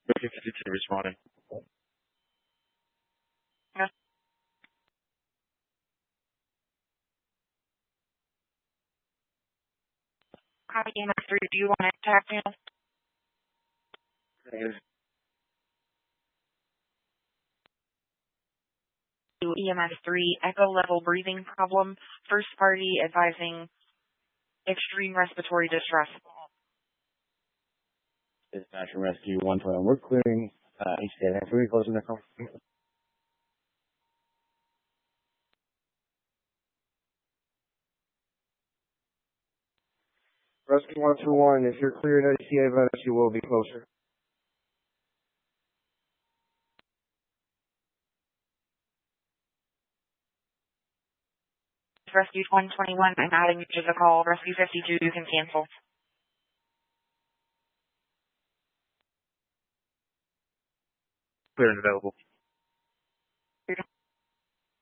52 responding. Yes. Copy EMS 3, do you want to attack channel? Negative. EMS 3, echo level breathing problem, first party advising extreme respiratory distress. Dispatch and rescue 121. We're clearing HCA. Can we close in the call? Rescue 121, if you're cleared HCA events, you will be closer. Rescue 121, I'm adding you to the call. Rescue 52, you can cancel. Clear and available.